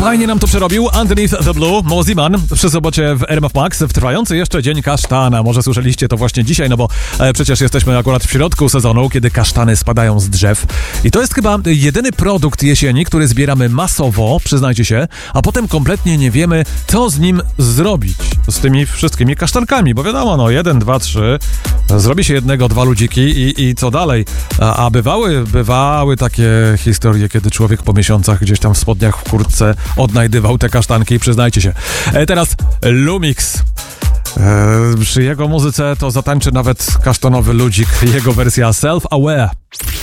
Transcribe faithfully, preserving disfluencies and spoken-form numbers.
Fajnie nam to przerobił Underneath the Blue, Mozzie Man przy sobocie w R M F Max w trwający jeszcze Dzień Kasztana. Może słyszeliście to właśnie dzisiaj, no bo e, przecież jesteśmy akurat w środku sezonu, kiedy kasztany spadają z drzew. I to jest chyba jedyny produkt jesieni, który zbieramy masowo, przyznajcie się, a potem kompletnie nie wiemy, co z nim zrobić. Z tymi wszystkimi kasztankami, bo wiadomo, no jeden, dwa, trzy, zrobi się jednego, dwa ludziki i, i co dalej? A, a bywały, bywały takie historie, kiedy człowiek po miesiącach gdzieś tam w spodniach, w kurtce odnajdywał te kasztanki, przyznajcie się. E, teraz Lumix. E, przy jego muzyce to zatańczy nawet kasztanowy ludzik, jego wersja Self-Aware.